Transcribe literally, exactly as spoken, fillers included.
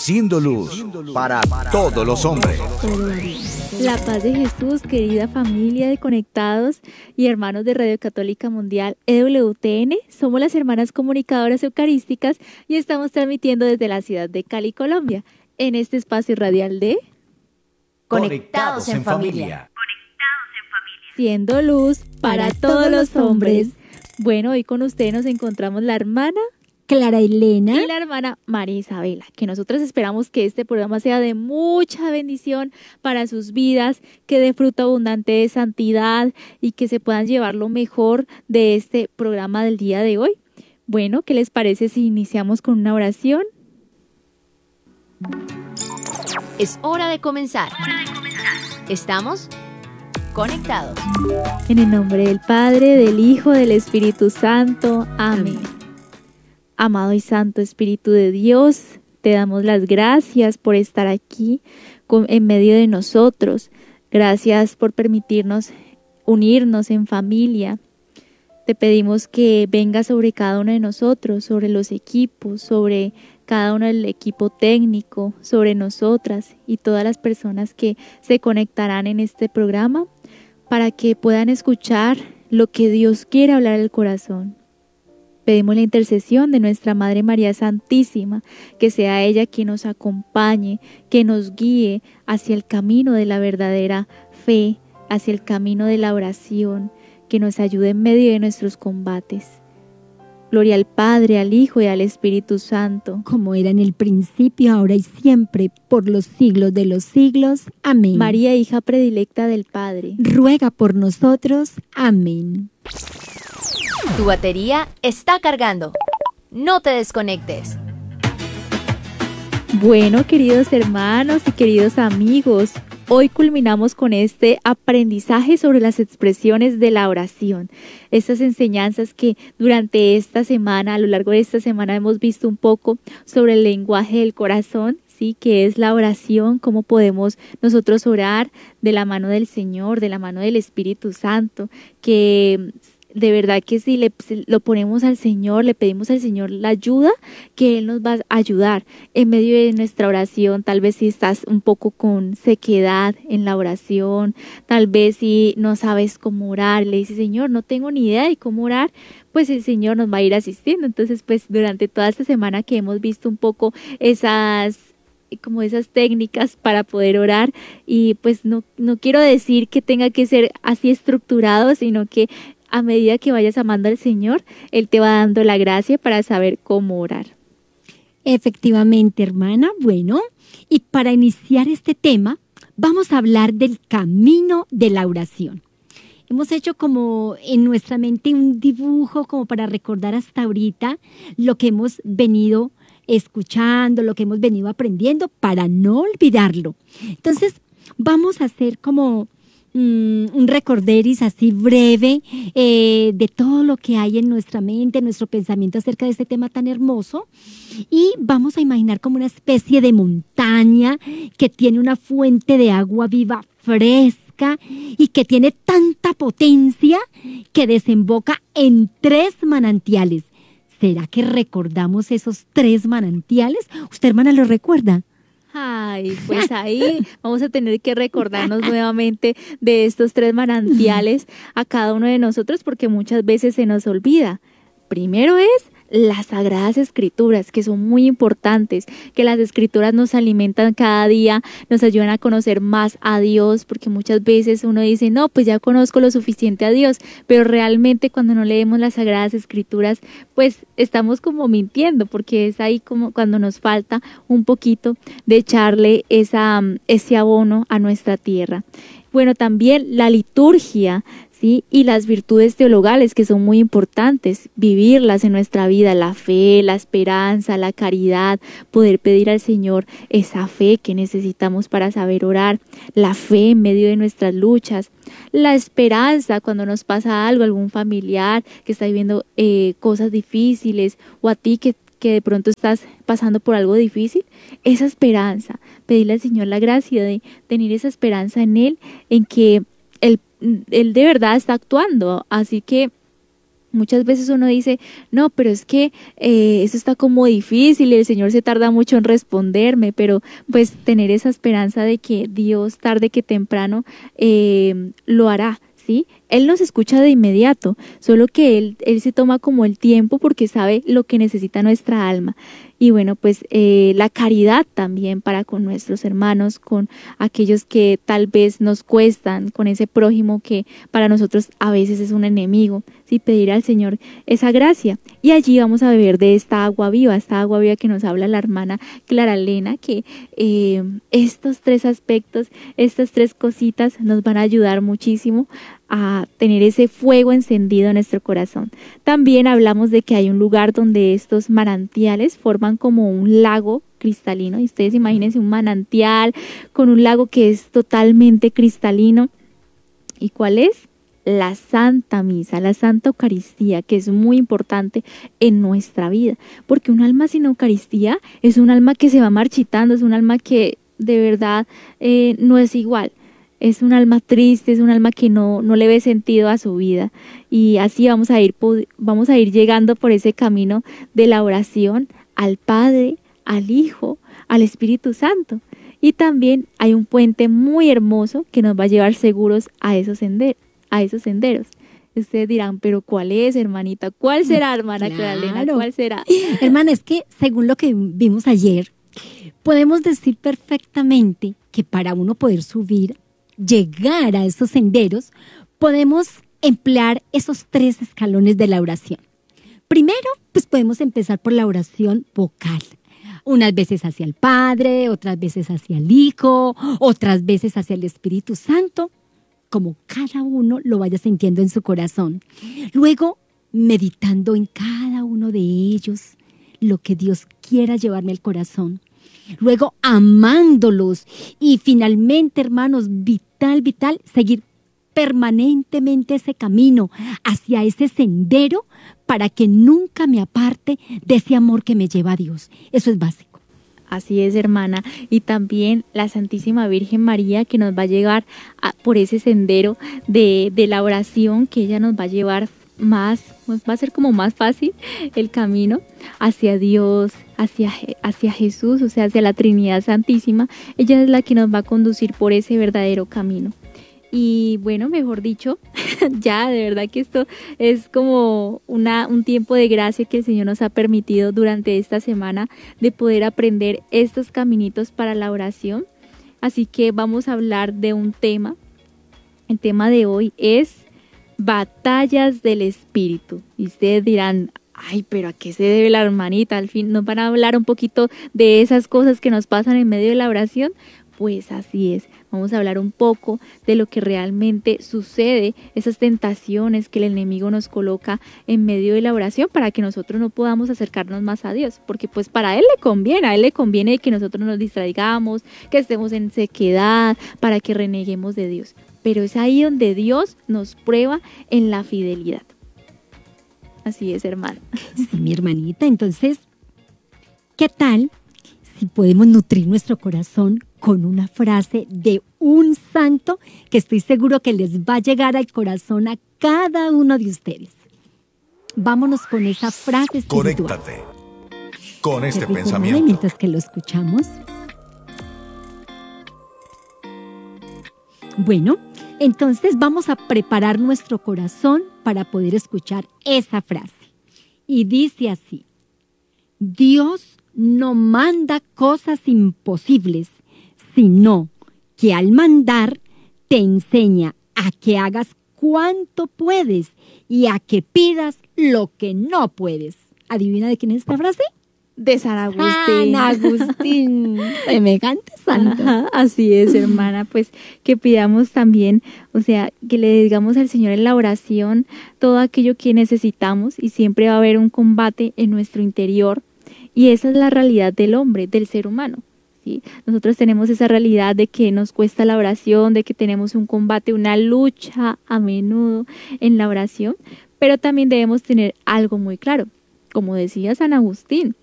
siendo luz para todos los hombres. La paz de Jesús, querida familia de Conectados y hermanos de Radio Católica Mundial E W T N. Somos las hermanas comunicadoras eucarísticas y estamos transmitiendo desde la ciudad de Cali, Colombia, en este espacio radial de Conectados en familia. Siendo luz para todos los hombres. Bueno, hoy con ustedes nos encontramos la hermana Clara Elena y la hermana María Isabela, que nosotros esperamos que este programa sea de mucha bendición para sus vidas, que dé fruto abundante de santidad y que se puedan llevar lo mejor de este programa del día de hoy. Bueno, ¿qué les parece si iniciamos con una oración? Es hora de comenzar. Estamos conectados. En el nombre del Padre, del Hijo, del Espíritu Santo. Amén. Amén. Amado y Santo Espíritu de Dios, te damos las gracias por estar aquí con, en medio de nosotros. Gracias por permitirnos unirnos en familia. Te pedimos que venga sobre cada uno de nosotros, sobre los equipos, sobre cada uno del equipo técnico, sobre nosotras y todas las personas que se conectarán en este programa para que puedan escuchar lo que Dios quiere hablar al corazón. Pedimos la intercesión de nuestra Madre María Santísima, que sea ella quien nos acompañe, que nos guíe hacia el camino de la verdadera fe, hacia el camino de la oración, que nos ayude en medio de nuestros combates. Gloria al Padre, al Hijo y al Espíritu Santo. Como era en el principio, ahora y siempre, por los siglos de los siglos. Amén. María, hija predilecta del Padre, ruega por nosotros. Amén. Tu batería está cargando. No te desconectes. Bueno, queridos hermanos y queridos amigos, hoy culminamos con este aprendizaje sobre las expresiones de la oración. Estas enseñanzas que durante esta semana, a lo largo de esta semana, hemos visto un poco sobre el lenguaje del corazón, ¿sí? Que es la oración, cómo podemos nosotros orar de la mano del Señor, de la mano del Espíritu Santo, que de verdad que si le, si lo ponemos al Señor, le pedimos al Señor la ayuda, que Él nos va a ayudar en medio de nuestra oración. Tal vez si estás un poco con sequedad en la oración, tal vez si no sabes cómo orar, le dices, Señor, no tengo ni idea de cómo orar, pues el Señor nos va a ir asistiendo. Entonces, pues durante toda esta semana que hemos visto un poco esas como esas técnicas para poder orar, y pues no, no quiero decir que tenga que ser así estructurado, sino que a medida que vayas amando al Señor, Él te va dando la gracia para saber cómo orar. Efectivamente, hermana. Bueno, y para iniciar este tema, vamos a hablar del camino de la oración. Hemos hecho como en nuestra mente un dibujo como para recordar hasta ahorita lo que hemos venido escuchando, lo que hemos venido aprendiendo, para no olvidarlo. Entonces, vamos a hacer como un recorderis así breve eh, de todo lo que hay en nuestra mente, en nuestro pensamiento acerca de este tema tan hermoso, y vamos a imaginar como una especie de montaña que tiene una fuente de agua viva fresca y que tiene tanta potencia que desemboca en tres manantiales. ¿Será que recordamos esos tres manantiales? ¿Usted, hermana, lo recuerda? Ay, pues ahí vamos a tener que recordarnos nuevamente de estos tres manantiales a cada uno de nosotros, porque muchas veces se nos olvida. Primero es las Sagradas Escrituras, que son muy importantes, que las Escrituras nos alimentan cada día, nos ayudan a conocer más a Dios, porque muchas veces uno dice, no, pues ya conozco lo suficiente a Dios, pero realmente cuando no leemos las Sagradas Escrituras, pues estamos como mintiendo, porque es ahí como cuando nos falta un poquito de echarle esa, ese abono a nuestra tierra. Bueno, también la liturgia, ¿sí? Y las virtudes teologales, que son muy importantes, vivirlas en nuestra vida, la fe, la esperanza, la caridad, poder pedir al Señor esa fe que necesitamos para saber orar, la fe en medio de nuestras luchas, la esperanza cuando nos pasa algo, algún familiar que está viviendo eh, cosas difíciles, o a ti que que de pronto estás pasando por algo difícil, esa esperanza, pedirle al Señor la gracia de tener esa esperanza en Él, en que Él, Él de verdad está actuando. Así que Muchas veces uno dice, no, pero es que eh, eso está como difícil y el Señor se tarda mucho en responderme, pero pues tener esa esperanza de que Dios tarde que temprano eh, lo hará, ¿sí? Él nos escucha de inmediato, solo que Él, él se toma como el tiempo porque sabe lo que necesita nuestra alma. Y bueno, pues eh, la caridad también para con nuestros hermanos, con aquellos que tal vez nos cuestan, con ese prójimo que para nosotros a veces es un enemigo, ¿sí? Pedir al Señor esa gracia. Y allí vamos a beber de esta agua viva, esta agua viva que nos habla la hermana Clara Elena, que eh, estos tres aspectos, estas tres cositas nos van a ayudar muchísimo a tener ese fuego encendido en nuestro corazón. También hablamos de que hay un lugar donde estos manantiales forman como un lago cristalino, y ustedes imagínense un manantial con un lago que es totalmente cristalino. ¿Y cuál es? La Santa Misa, la Santa Eucaristía, que es muy importante en nuestra vida, porque un alma sin Eucaristía es un alma que se va marchitando, es un alma que de verdad eh, no es igual. Es un alma triste, es un alma que no, no le ve sentido a su vida. Y así vamos a ir, vamos a ir llegando por ese camino de la oración al Padre, al Hijo, al Espíritu Santo. Y también hay un puente muy hermoso que nos va a llevar seguros a esos senderos. A esos senderos. Ustedes dirán, pero ¿cuál es, hermanita? ¿Cuál será, hermana Clara Elena? ¿Cuál será? Hermana, es que según lo que vimos ayer, podemos decir perfectamente que para uno poder subir, llegar a esos senderos, podemos emplear esos tres escalones de la oración. Primero, pues podemos empezar por la oración vocal. Unas veces hacia el Padre, otras veces hacia el Hijo, otras veces hacia el Espíritu Santo, como cada uno lo vaya sintiendo en su corazón. Luego, meditando en cada uno de ellos, lo que Dios quiera llevarme al corazón. Luego, amándolos. Y finalmente, hermanos, vital, vital, seguir permanentemente ese camino hacia ese sendero para que nunca me aparte de ese amor que me lleva a Dios. Eso es básico. Así es, hermana. Y también la Santísima Virgen María, que nos va a llevar a, por ese sendero de, de la oración, que ella nos va a llevar más, va a ser como más fácil el camino hacia Dios, hacia, hacia Jesús, o sea, hacia la Trinidad Santísima. Ella es la que nos va a conducir por ese verdadero camino. Y bueno, mejor dicho, ya de verdad que esto es como una, un tiempo de gracia que el Señor nos ha permitido durante esta semana de poder aprender estos caminitos para la oración. Así que vamos a hablar de un tema. El tema de hoy es batallas del Espíritu. Y ustedes dirán, ay, pero ¿a qué se debe la hermanita? Al fin nos van a hablar un poquito de esas cosas que nos pasan en medio de la oración. Pues así es, vamos a hablar un poco de lo que realmente sucede, esas tentaciones que el enemigo nos coloca en medio de la oración para que nosotros no podamos acercarnos más a Dios, porque pues para Él le conviene, a Él le conviene que nosotros nos distraigamos, que estemos en sequedad, para que reneguemos de Dios. Pero es ahí donde Dios nos prueba en la fidelidad. Así es, hermano. Sí, mi hermanita, entonces, ¿qué tal si podemos nutrir nuestro corazón con una frase de un santo que estoy seguro que les va a llegar al corazón a cada uno de ustedes? Vámonos con esa frase espiritual. Conéctate con este Recuérdame pensamiento. mientras que lo escuchamos. Bueno, entonces vamos a preparar nuestro corazón para poder escuchar esa frase. Y dice así: Dios no manda cosas imposibles, sino que al mandar te enseña a que hagas cuanto puedes y a que pidas lo que no puedes. ¿Adivina de quién es esta frase? De San Agustín. San Agustín, semejante santo. Ajá, así es, hermana, pues que pidamos también, o sea, que le digamos al Señor en la oración todo aquello que necesitamos, y siempre va a haber un combate en nuestro interior, y esa es la realidad del hombre, del ser humano. ¿Sí? Nosotros tenemos esa realidad de que nos cuesta la oración, de que tenemos un combate, una lucha a menudo en la oración, pero también debemos tener algo muy claro. Como decía San Agustín,